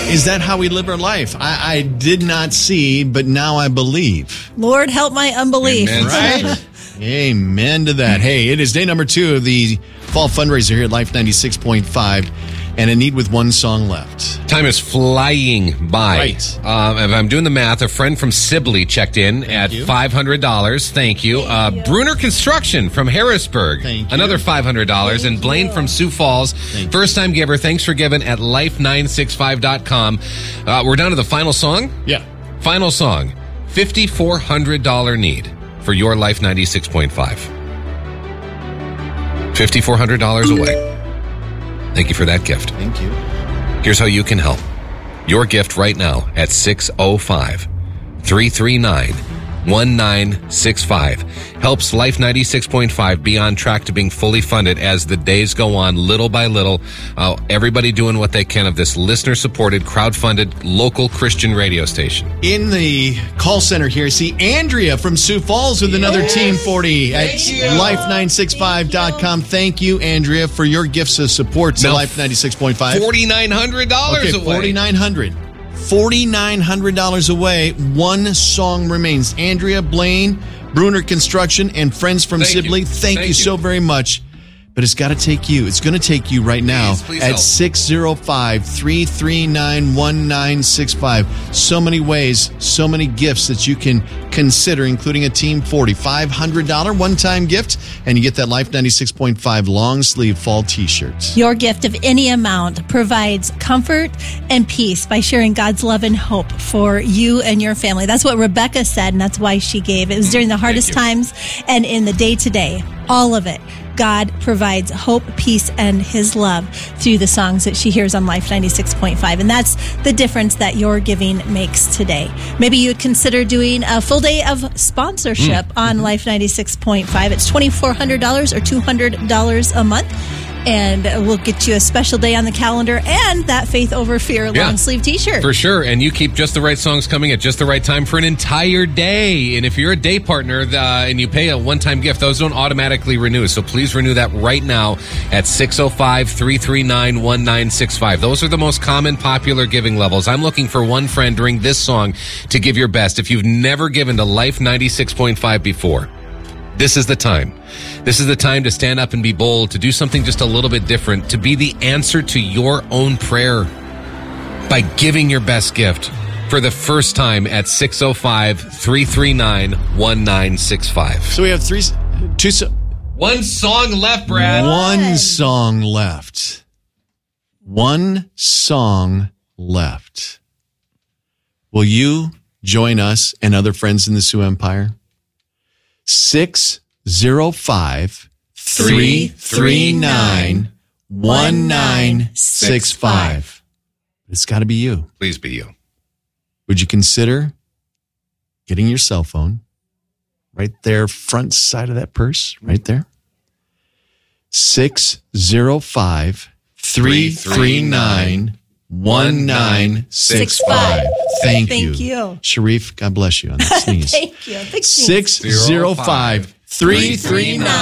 Is that how we live our life? I did not see, but now I believe. Lord, help my unbelief. Amen. Right? Amen to that. Hey, it is day number 2 of the fall fundraiser here at Life 96.5, and a need with one song left. Time is flying by. Right. If I'm doing the math, a friend from Sibley checked in at you. $500. Thank you. Bruner Construction from Harrisburg. Thank you. Another $500. And Blaine from Sioux Falls, first-time giver. Thanks for giving at life965.com. We're down to the final song. Yeah. Final song. $5,400 need for your Life 96.5. $5,400 away. Thank you for that gift. Thank you. Here's how you can help. Your gift right now at 605-339-1965 helps Life 96.5 be on track to being fully funded as the days go on, little by little. Everybody doing what they can of this listener-supported, crowd-funded, local Christian radio station. In the call center here, see Andrea from Sioux Falls with another Team 40 at life965.com. Thank you, Andrea, for your gifts of support to Now, Life 96.5. $4,900 Okay, away. $4,900 away. One song remains. Andrea, Blaine, Bruner Construction, and friends from Thank you. Sibley, thank you Thank so you. very much. But it's got to take you. It's going to take you right now Please at help. 605-339-1965. So many ways, so many gifts that you can consider, including a Team 40 $500 one-time gift, and you get that Life 96.5 long-sleeve fall T-shirt. Your gift of any amount provides comfort and peace by sharing God's love and hope for you and your family. That's what Rebecca said, and that's why she gave. It was during the hardest you. times and in the day-to-day. All of it. God provides hope, peace, and His love through the songs that she hears on Life 96.5. And that's the difference that your giving makes today. Maybe you would consider doing a full day of sponsorship on Life 96.5. It's $2,400 or $200 a month. And we'll get you a special day on the calendar and that Faith Over Fear long sleeve T-shirt. For sure. And you keep just the right songs coming at just the right time for an entire day. And if you're a day partner and you pay a one-time gift, those don't automatically renew. So please renew that right now at 605-339-1965. Those are the most common popular giving levels. I'm looking for one friend during this song to give your best. If you've never given to Life 96.5 before, this is the time. This is the time to stand up and be bold, to do something just a little bit different, to be the answer to your own prayer by giving your best gift for the first time at 605-339-1965. So we have One song left, Brad. One song left. One song left. Will you join us and other friends in the Sioux Empire? 605-339-1965. It's got to be you. Please be you. Would you consider getting your cell phone right there, front side of that purse, right there? 605-339-1965. Thank you. Sharif, God bless you on that sneeze. Thank you. Big sneeze. 605-339